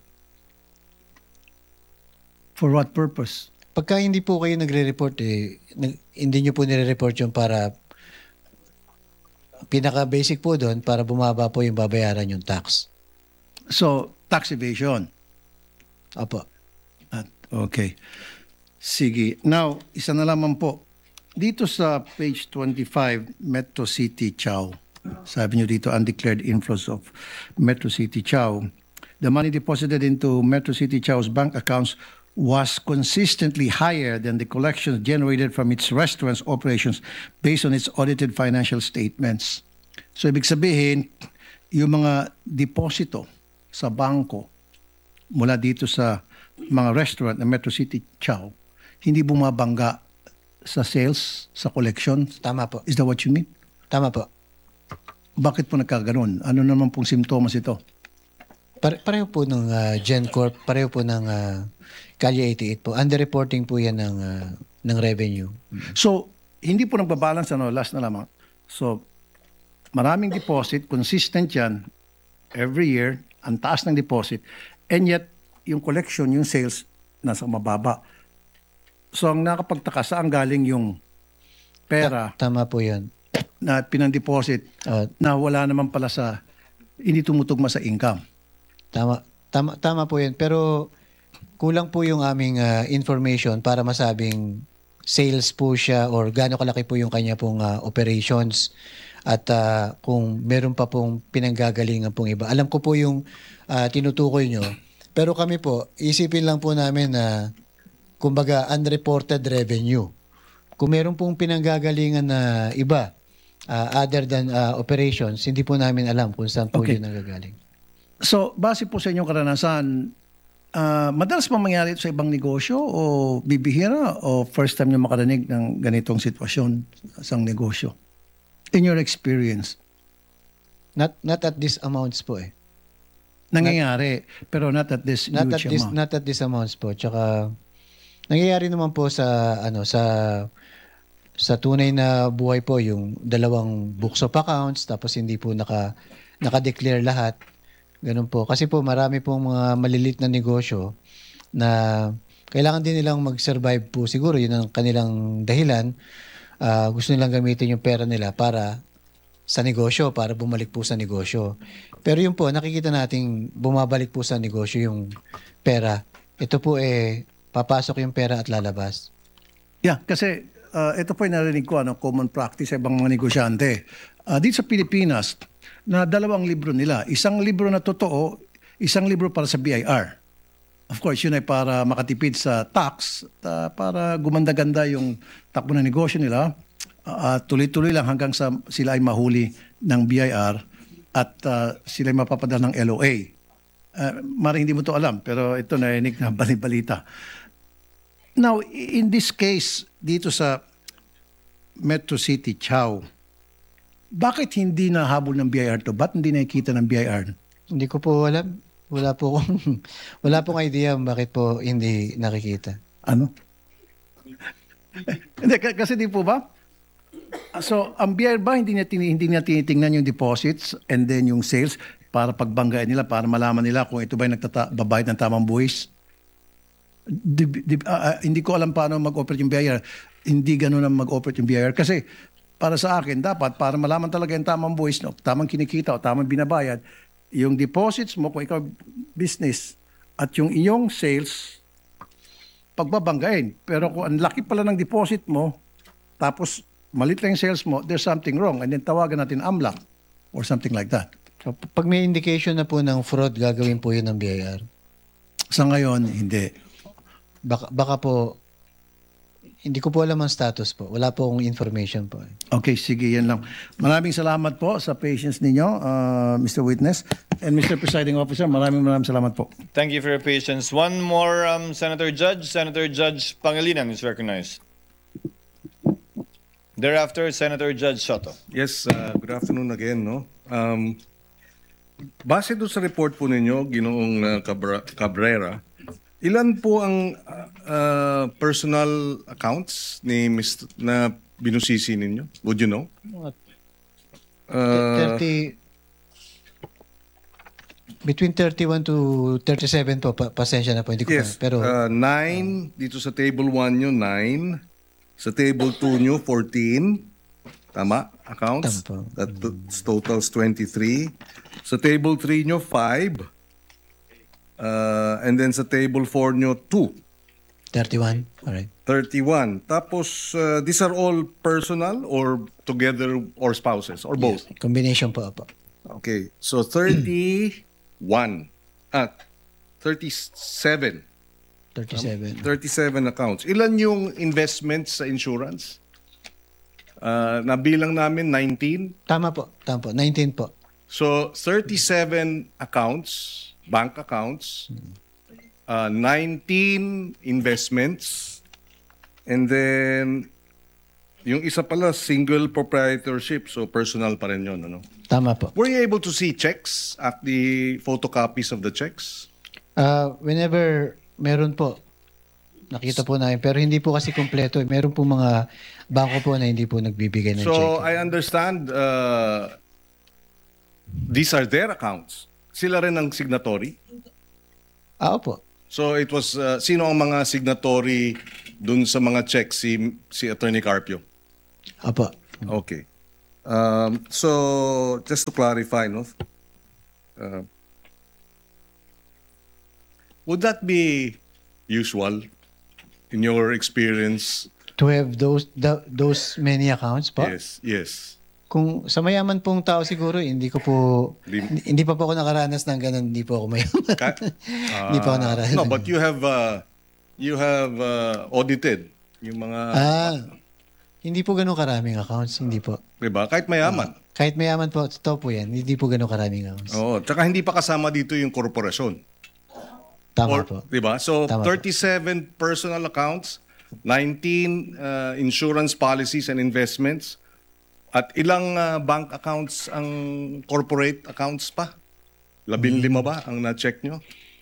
For what purpose? Pagka hindi po kayo nagre-report, eh, nag- hindi nyo po nire-report yung para pinaka-basic po doon para bumaba po yung babayaran yung tax. So, tax evasion. Opo. At, okay. Sige. Now, isa na lamang po. Dito sa page twenty-five, Metro City Chow. Sabi nyo dito, undeclared inflows of Metro City Chow. The money deposited into Metro City Chow's bank accounts was consistently higher than the collections generated from its restaurants operations based on its audited financial statements. So, ibig sabihin, yung mga deposito sa bangko mula dito sa mga restaurant ng Metro City Chow, hindi bumabangga sa sales, sa collection. Tama po. Is that what you mean? Tama po. Bakit po nagkaganon? Ano naman pong simptomas ito? Pare- pareho po ng uh, GenCorp, pareho po ng uh, Calle eighty-eight po. Underreporting po yan ng, uh, ng revenue. So, hindi po nagbabalance, ano, last na lamang. So, maraming deposit, consistent yan, every year, ang taas ng deposit, and yet, yung collection, yung sales, nasa mababa. So ang nakapagtaka, saan galing yung pera Tama po yun. na pinang-deposit Uh, na wala naman pala sa, hindi tumutugma sa income? Tama, tama, tama po yun. Pero kulang po yung aming ah, information para masabing sales po siya or gaano kalaki po yung kanya pong ah, operations at ah, kung meron pa pong pinanggagalingan pong iba. Alam ko po yung ah, tinutukoy nyo. Pero kami po, isipin lang po namin na kumbaga unreported revenue. Kung meron pong pinanggagalingan na iba ah, other than ah, operations, hindi po namin alam kung saan po Okay. yun nagagaling. So, base po sa inyong karanasan, ah, madalas ba mangyari ito sa ibang negosyo o bibihira o first time nyo makarinig ng ganitong sitwasyon sa isang negosyo? In your experience, Not not at these amounts po eh. nangyayari, pero not at this Not at huge this amount. not at these amounts po. Tsaka nangyayari naman po sa ano sa sa tunay na buhay po yung dalawang books of accounts tapos hindi po naka naka-declare lahat. Ganun po. Kasi po marami pong mga malilit na negosyo na kailangan din nilang mag-survive po siguro. Yun ang kanilang dahilan. Ah, gusto nilang gamitin yung pera nila para sa negosyo, para bumalik po sa negosyo. Pero yun po, nakikita nating bumabalik po sa negosyo yung pera. Ito po eh, papasok yung pera at lalabas. Yeah, kasi uh, ito po yung narinig ko, ano, common practice sa ibang mga negosyante. Uh, dito sa Pilipinas, na dalawang libro nila. Isang libro na totoo, isang libro para sa B I R. Of course, yun ay para makatipid sa tax, uh, para gumanda-ganda yung takbo ng negosyo nila. Uh, tuloy-tuloy lang hanggang sa sila ay mahuli ng B I R at uh, sila ay mapapadala ng L O A. Uh, maring hindi mo to alam, pero ito narinig na balibalita. Now, in this case, dito sa Metro City, Chow, bakit hindi nahabol ng B I R to? Ba't hindi nakikita ng B I R? Hindi ko po alam. Wala po akong, wala pong idea bakit po hindi nakikita. Ano? Hindi, k- kasi di po ba? Ah, So, ang B I R ba, hindi niya, tini- hindi niya tinitingnan yung deposits and then yung sales para pagbanggain nila, para malaman nila kung ito ba yung nagbabayad ng tamang buwis? Di, di, ah, ah, hindi ko alam paano mag-operate yung B I R. Hindi ganun ang mag-operate yung B I R. Kasi para sa akin, dapat para malaman talaga yung tamang buwis, no, tamang kinikita o tamang binabayad, yung deposits mo, kung ikaw business, at yung iyong sales, pagbabanggain. Pero kung ang laki pala ng deposit mo, tapos malit lang yung sales mo, there's something wrong. And then tawagan natin AMLAC or something like that. So, p- pag may indication na po ng fraud, gagawin po yun ng B I R. Sa ngayon, hindi. Baka, baka po, hindi ko po alam ang status po. Wala po akong information po. Okay, sige, yan lang. Maraming salamat po sa patience ninyo, uh, Mister Witness. And Mister Presiding Officer, maraming maraming salamat po. Thank you for your patience. One more, um, Senator Judge. Senator Judge Pangilinan is recognized. Thereafter, Senator Judge Soto. Yes, uh, good afternoon again. No? Um, base doon sa report po ninyo, Ginoong uh, Cabra- Cabrera, ilan po ang uh, uh, personal accounts ni Mister na binusisi ninyo? Would you know? Uh, thirty between thirty-one to thirty-seven po, pa, pasensya na po. Hindi ko yes, pa, pero uh, nine. Dito sa table one nyo, nine. Sa table two nyo, fourteen. Tama? Accounts? Tama po. That t- totals twenty-three. Sa table three nyo, five. Uh, and then sa table four nyo, two. thirty-one. Alright. thirty-one. Tapos, uh, these are all personal or together or spouses or both? Combination po po. Okay. So, thirty-one. Ah, thirty-seven. thirty-seven. thirty-seven accounts. Ilan yung investments sa insurance? Uh, nabilang namin nineteen. Tama po. Tama po. nineteen po. So, thirty-seven accounts, bank accounts, uh, nineteen investments, and then yung isa pala, single proprietorship, so personal pa rin yun. Ano? Tama po. Were you able to see checks at the photocopies of the checks? Uh, whenever meron po, nakita po namin. Pero hindi po kasi kompleto. Meron po mga bangko po na hindi po nagbibigay ng So, check. I understand uh, these are their accounts. Sila rin ang signatory? Ah, opo. So it was, uh, sino ang mga signatory dun sa mga checks? Si, si Attorney Carpio? Opo. Okay. Um, so just to clarify, no? Uh, would that be usual in your experience? To have those the, those many accounts po? Yes, yes. Kung sa mayaman pong tao siguro, hindi ko po, hindi, hindi pa po ako nakaranas ng ganun, hindi po ako mayaman. Ka- Hindi pa ako nakaranas. No, ng but you have uh, you have uh, audited yung mga, Ah, hindi po ganun karaming accounts, hindi po. 'di ba? Kahit mayaman. Kahit mayaman po, totoo po yan, hindi po ganun karaming accounts. Oo, tsaka hindi pa kasama dito yung korporasyon. Tama Or, po. 'di ba? So Tama po. thirty-seven personal accounts, nineteen uh, insurance policies and investments, at ilang uh, bank accounts ang corporate accounts pa? Labing lima ba ang na-check nyo?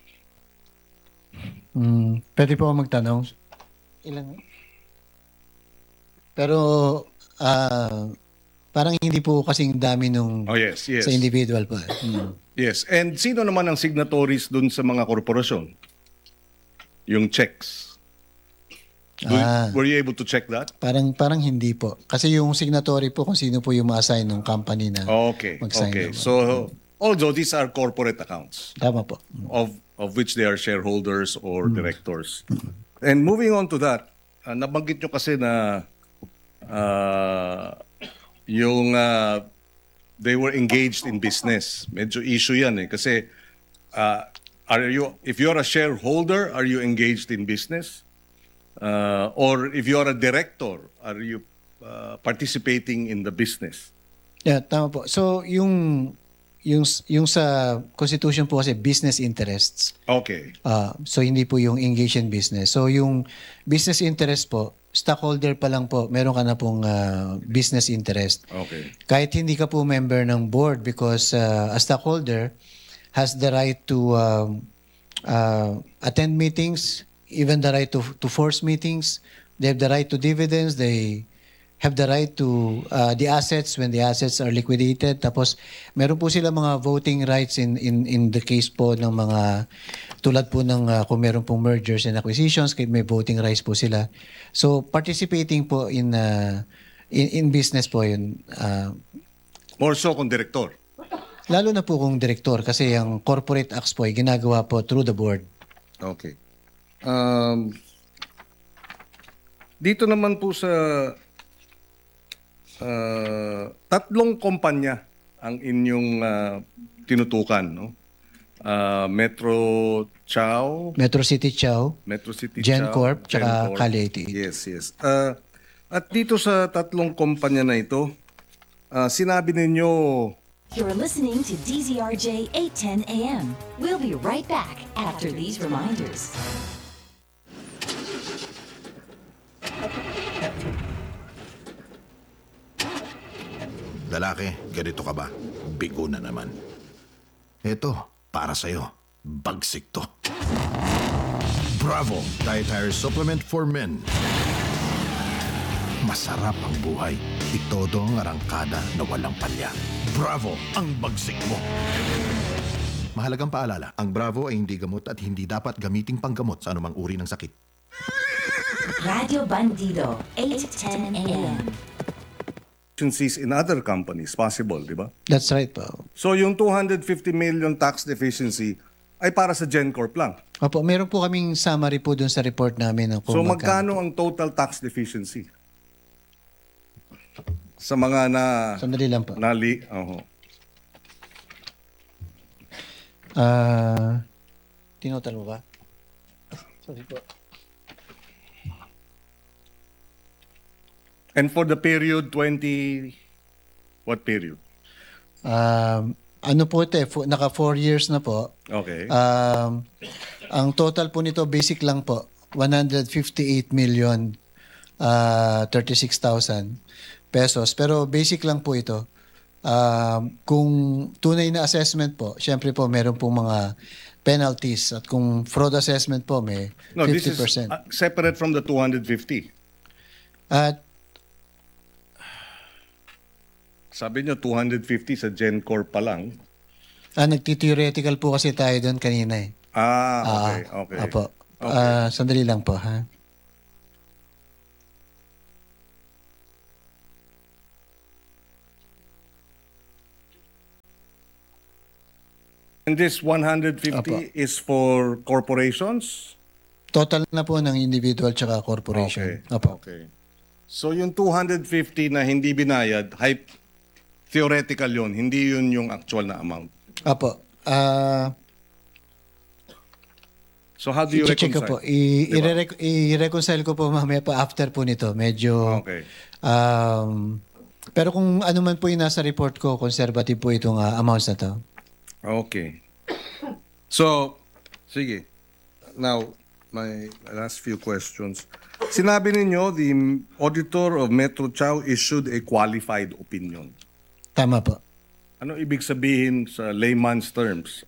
Hmm, pwede po ako magtanong? Ilan? Pero, ah, parang hindi po kasing dami nung Oh yes, yes. sa individual po. Hmm. Yes. And sino naman ang signatories dun sa mga korporasyon? Yung checks. Do- Ah. Were you able to check that? Parang parang hindi po. Kasi yung signatory po kung sino po yung ma-assign ng company na Okay. mag-sign Okay. naman. So although these are corporate accounts Tama po. of of which they are shareholders or directors. And moving on to that, uh, nabanggit nyo kasi na uh, yung uh, they were engaged in business. Medyo issue yan eh. Kasi uh, are you, if you're a shareholder, are you engaged in business? Uh, or if you're a director, are you uh, participating in the business? Yeah, tama po. So yung yung yung sa constitution po kasi business interests. Okay. Ah, so hindi po yung engage in business. So yung business interest po, stockholder pa lang po, meron ka na pong ah, business interest. Okay. Kahit hindi ka po member ng board because uh, a stockholder has the right to um, uh, attend meetings, even the right to to force meetings. They have the right to dividends. They have the right to uh, the assets when the assets are liquidated. Tapos meron po sila mga voting rights in in in the case po ng mga tulad po ng uh, kung meron pong mergers and acquisitions, kaya may voting rights po sila. So participating po in uh, in, in business po yun. Uh, More so kung director. lalo na po kung direktor kasi ang corporate acts po ay ginagawa po through the board. Okay. Um, dito naman po sa uh, tatlong kumpanya ang inyong uh, tinutukan, no? Uh, Metro Chow, Metro City Chow, Metro City GenCorp, Chow, tsaka GenCorp. Cali eighty-eight. Yes, yes. Uh, at dito sa tatlong kumpanya na ito, uh, sinabi ninyo You're listening to D Z R J eight ten A M. We'll be right back after these reminders. Lalaki, ganito ka ba? Bigo na naman. Ito, para sa'yo. Bagsik to. Bravo! Dietary Supplement for Men. Masarap ang buhay. Itodo ang arangkada na walang palya. Bravo! Ang bagsik mo. Mahalagang paalala, ang Bravo ay hindi gamot at hindi dapat gamiting panggamot sa anumang uri ng sakit. Radio Bandido, eight ten A M. efficiencies in other companies possible, di ba? That's right po. So yung two hundred fifty million tax deficiency ay para sa GenCorp lang. Opo, meron po kaming summary po dun sa report namin. Ng kung So magkano ang total tax deficiency? Sa mga na Sandali lang po. nali, oho. Ah, tinotal mo ba? Sorry po. And for the period twenty, what period? Um, ano po ito eh, fo- naka four years na po. Okay. Um, ang total po nito, basic lang po, one hundred fifty-eight million uh, thirty-six thousand pesos. Pero basic lang po ito. Um, kung tunay na assessment po, syempre po meron po mga penalties. At kung fraud assessment po, may no, this fifty is percent. uh, separate from the two hundred fifty. At Sabi nyo, two hundred fifty sa GenCorp pa lang. ah, nagti-theoretical po kasi tayo doon kanina eh. Ah, Ah, okay, okay. Apo. Okay. Ah, sandali lang po, ha? And this one hundred fifty is for corporations? Total na po ng individual tsaka corporation. Okay. Apo. Okay. So yung two hundred fifty na hindi binayad, hype, theoretical yun, hindi yun yung actual na amount. Apo. Ah, So how do you i-check ko po. reconcile? I- Diba? i-rec- I-reconcile ko po mamaya pa after po nito. Medyo... Okay. Um, pero kung ano man po yung nasa report ko, conservative po itong ah, amounts na to. Okay. So, sige. Now, my last few questions. Sinabi ninyo, the auditor of Metro Chow issued a qualified opinion. Tama po. Ano ibig sabihin sa layman's terms?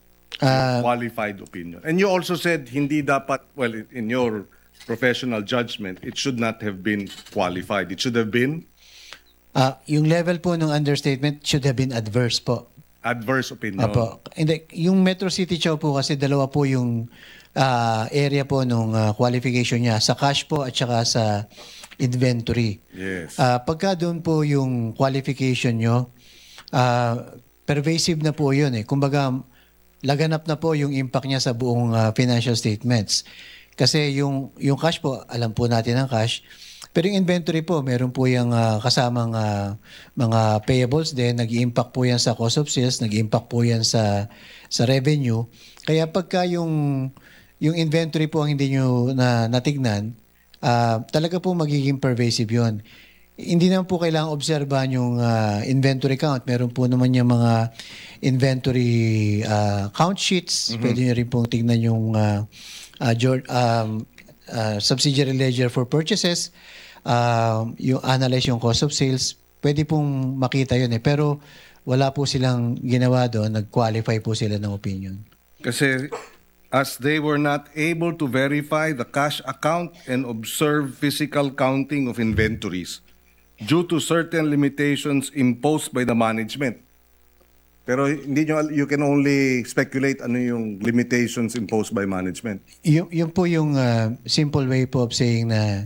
Ah, Qualified opinion. And you also said hindi dapat, well, in your professional judgment, it should not have been qualified. It should have been ah, yung level po ng understatement should have been adverse po. adverse opinion. Apo. Hindi, yung Metro City Chow po kasi dalawa po yung ah, area po nung ah, qualification niya sa cash po at saka sa inventory. Yes. Ah, pagka doon po yung qualification nyo, ah, pervasive na po yun eh. Kumbaga, laganap na po yung impact niya sa buong ah, financial statements. Kasi yung, yung cash po, alam po natin ang cash. Pero yung inventory po, meron po yung ah, kasamang ah, mga payables din. Nag-impact po yan sa cost of sales, nag-impact po yan sa, sa revenue. Kaya pagka yung, yung inventory po ang hindi nyo na, natignan, ah, talaga po magiging pervasive yon. Hindi naman po kailangan obserbahan yung ah, inventory count. Meron po naman yung mga inventory ah, count sheets. Pwede nyo rin pong tignan yung ah, ah, jor- um, ah, subsidiary ledger for purchases, um, yung analyze yung cost of sales. Pwede pong makita yun eh. Pero wala po silang ginawa doon. Nag-qualify po sila ng opinion. Kasi as they were not able to verify the cash account and observe physical counting of inventories due to certain limitations imposed by the management. Pero hindi nyo, you can only speculate ano yung limitations imposed by management. Yung, yung po yung ah, simple way po of saying na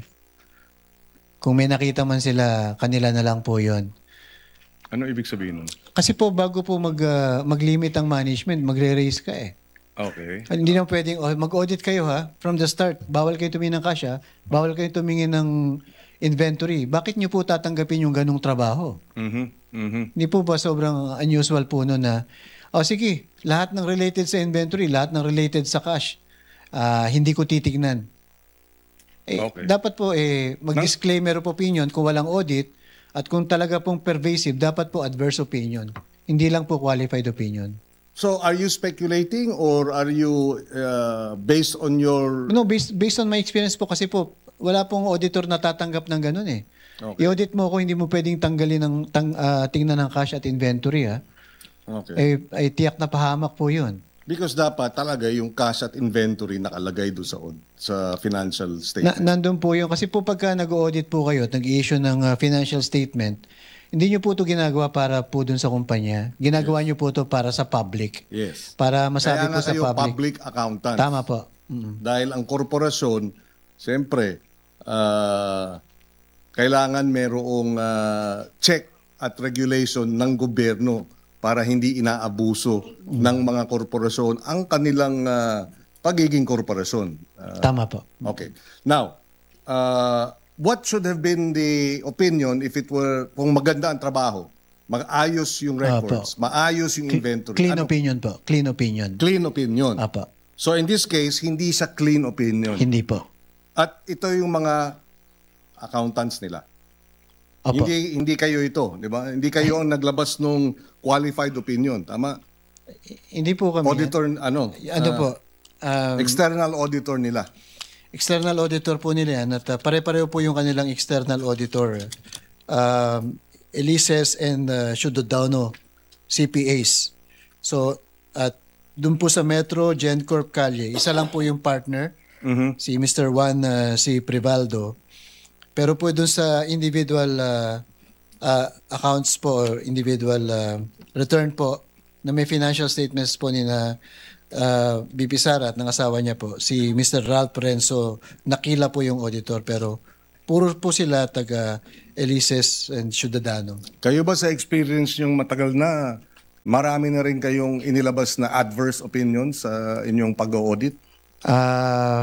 kung may nakita man sila, kanila na lang po yon. Ano ibig sabihin nun? Kasi po bago po mag, ah, mag-limit ang management, magre-raise ka eh. Okay. Hindi na pwedeng, oh, mag-audit kayo ha, from the start. Bawal kayo tumingin ng cash ha. Bawal kayo tumingin ng inventory. Bakit nyo po tatanggapin yung ganong trabaho? Mhm. Mhm. Hindi po ba sobrang unusual po no na, oh sige, lahat ng related sa inventory, lahat ng related sa cash, ah, hindi ko titignan. Eh, Okay. Dapat po eh, mag-disclaimer of opinion kung walang audit at kung talaga pong pervasive, dapat po adverse opinion. Hindi lang po qualified opinion. So are you speculating or are you uh, based on your No, based, based on my experience po kasi po, wala pong auditor na tatanggap ng ganun eh. Okay. I-audit mo kung hindi mo pwedeng tanggalin ng tang, ah, tingnan ng cash at inventory ha. Okay. Eh, ay tiyak na pahamak po yun. Because dapat talaga yung cash at inventory nakalagay doon sa sa financial Na, statement. nandun po yun. Kasi po pagka nag-audit po kayo at nag-issue ng ah, financial statement, hindi nyo po ito ginagawa para po dun sa kumpanya. Ginagawa nyo po ito para sa public. Yes. Para masabi Kaya po nga sa kayo public. public accountant. Tama po. Mm. Dahil ang korporasyon, siyempre, ah, kailangan merong ah, check at regulation ng gobyerno para hindi inaabuso ng mga korporasyon ang kanilang ah, pagiging korporasyon. Ah, Tama po. Okay. Now, uh, what should have been the opinion if it were, kung maganda ang trabaho, maayos yung records, maayos yung inventory. Clean Ano? opinion po. Clean opinion. Clean opinion. Apo. So in this case, hindi sa clean opinion. Hindi po. At ito yung mga accountants nila. Apo. Hindi hindi kayo ito, di ba? Hindi kayo ang naglabas nung qualified opinion, tama? Hindi po kami. Auditor ano? Ano ah, po? Um, external auditor nila. external auditor po nila yan at uh, pare-pareho po yung kanilang external auditor. Um, Elises and uh, Ciudadano C P As. So, at doon po sa Metro, GenCorp Calle, isa lang po yung partner, Mhm. si Mister Juan uh, si Privaldo. Pero po doon sa individual uh, uh, accounts po or individual uh, return po, na may financial statements po ni na uh, B P Sara at ng asawa niya po, si Mister Ralph Renzo Nakila po yung auditor, pero puro po sila taga Elises and Ciudadano. Kayo ba sa experience yung matagal na, marami na rin kayong inilabas na adverse opinions sa inyong pag-audit? Ah...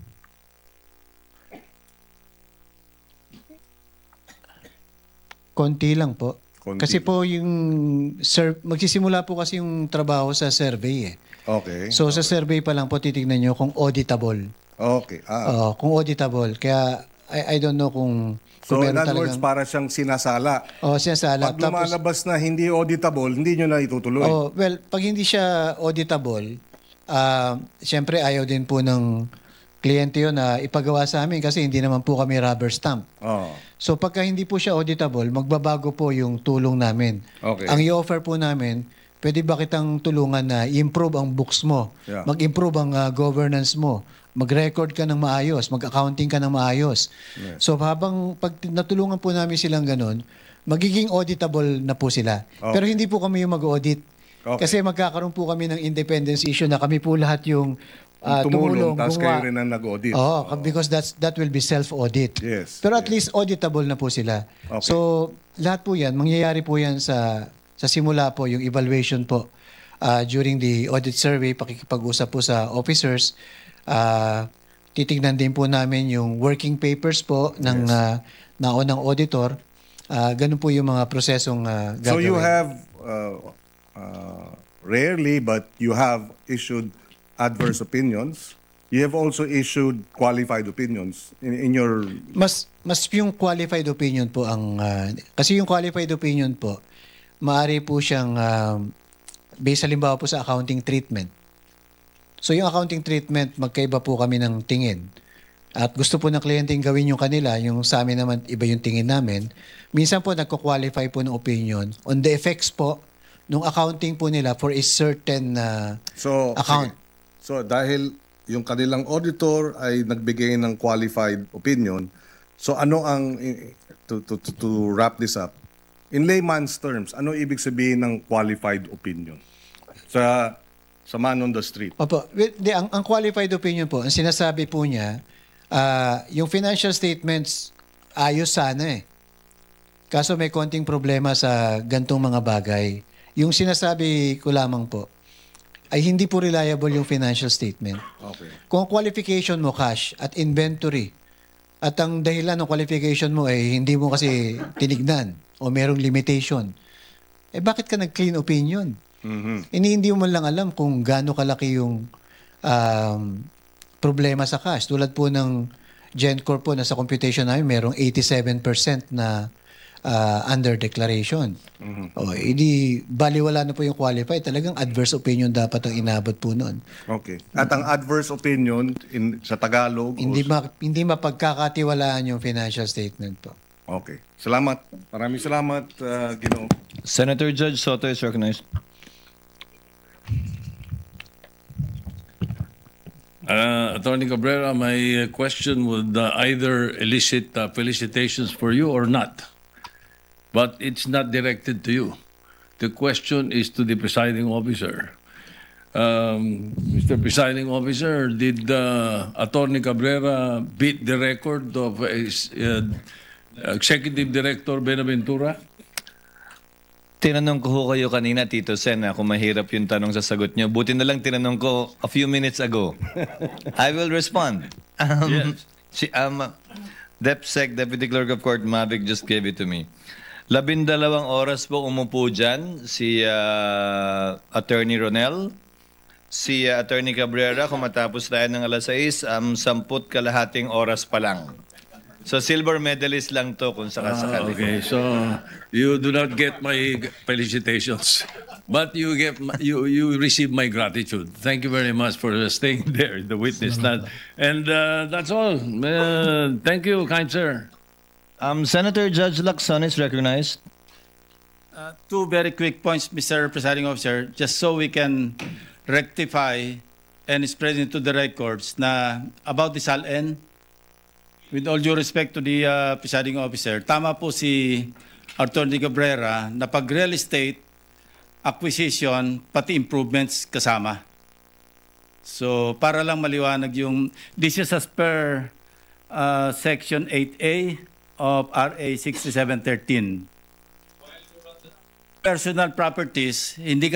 konti lang po. Konti. Kasi po yung sur- magsisimula po kasi yung trabaho sa survey eh. Okay. So sa survey pa lang po titignan nyo kung auditable. Okay. Ah. Oo, kung auditable. Kaya I, I don't know kung, So kung in meron other words, talagang... para siyang sinasala. Oh, sinasala. Pag lumalabas na hindi auditable, hindi nyo na itutuloy. Oh, well, pag hindi siya auditable, ah, siyempre ayaw din po ng kliyente yun na ipagawa sa amin kasi hindi naman po kami rubber stamp. Oh. So pagka hindi po siya auditable, magbabago po yung tulong namin. Okay. Ang i-offer po namin, pwede ba kitang tulungan na i-improve ang books mo, Yeah. mag-improve ang ah, governance mo, mag-record ka ng maayos, mag-accounting ka ng maayos. Yes. So habang pag natulungan po namin silang ganun, magiging auditable na po sila. Okay. Pero hindi po kami yung mag-audit. Okay. Kasi magkakaroon po kami ng independence issue na kami po lahat yung ah, tumulong, tumulong, tapos gumawa. kayo rin ang nag-audit. Oo, because that's that will be self-audit. Yes, Pero at yes. least auditable na po sila. Okay. So, lahat po yan, mangyayari po yan sa sa simula po, yung evaluation po ah, during the audit survey, pakikipag-usap po sa officers. Ah, titignan din po namin yung working papers po ng ah, naunang auditor. Ah, ganun po yung mga prosesong ah, gagawin. So you have, uh, uh, rarely, but you have issued adverse opinions. You have also issued qualified opinions in, in your... Mas mas yung qualified opinion po ang ah, kasi yung qualified opinion po maaari po siyang um, based halimbawa po sa accounting treatment. So yung accounting treatment magkaiba po kami ng tingin. At gusto po ng kliyente gawin yung kanila, yung sa amin naman iba yung tingin namin. Minsan po nagko-qualify po ng opinion on the effects po nung accounting po nila for a certain uh, So, account. sige. So dahil yung kanilang auditor ay nagbigay ng qualified opinion, so ano ang, to, to, to, to wrap this up, in layman's terms, ano ibig sabihin ng qualified opinion sa sa man on the street? Opo, Well, di, ang, ang qualified opinion po, ang sinasabi po niya, ah, yung financial statements ayos sana eh. Kaso may konting problema sa gantong mga bagay. Yung sinasabi ko lamang po, ay hindi po reliable yung financial statement. Okay. Kung ang qualification mo cash at inventory, at ang dahilan ng qualification mo ay hindi mo kasi tinignan o merong limitation, eh bakit ka nag-clean opinion? Mhm. Hindi, hindi mo man lang alam kung gaano kalaki yung um, problema sa cash. Tulad po ng GenCorp po na sa computation namin, merong eighty-seven percent na uh, under declaration. O, hindi, baliwala na po yung qualified. Talagang adverse opinion dapat ang inabot po noon. Okay. At ang adverse opinion in sa Tagalog, Hindi, o- ma, hindi mapagkakatiwalaan yung financial statement po. Okay. Salamat. Maraming salamat, uh, Ginoong. Senator Judge Soto is recognized. Uh, Attorney Cabrera, my uh, question would uh, either elicit uh, felicitations for you or not. But it's not directed to you. The question is to the presiding officer. Um, Mister Presiding Officer, did uh, Attorney Cabrera beat the record of uh, uh, Executive Director Benaventura? Tinanong ko ho kayo kanina, Tito Sen, na kung mahirap yung tanong sa sagot nyo. Buti na lang tinanong ko a few minutes ago. I will respond. Um, Yes. Si, um, DepSec, Deputy Clerk of Court, Mavic just gave it to me. Labindalawang oras po umupo dyan si uh, Attorney Ronel, si uh, Attorney Cabrera, kung matapos tayo ng alas sais, um, samput kalahating oras pa lang. So silver medalist lang to kung Ah, sakasakali. okay, so you do not get my felicitations, but you get my, you you receive my gratitude. Thank you very much for staying there, the witness stand, and uh, that's all. Uh, thank you, kind sir. Um, Senator Judge Lacson is recognized. Uh, two very quick points, Mister Presiding Officer, just so we can rectify and spread into the records na about the S A L N. With all due respect to the uh, presiding officer, tama po si Attorney Cabrera na pag real estate, acquisition, pati improvements kasama. So para lang maliwanag yung, this is as per uh, Section eight A of R A sixty-seven thirteen. Personal properties, hindi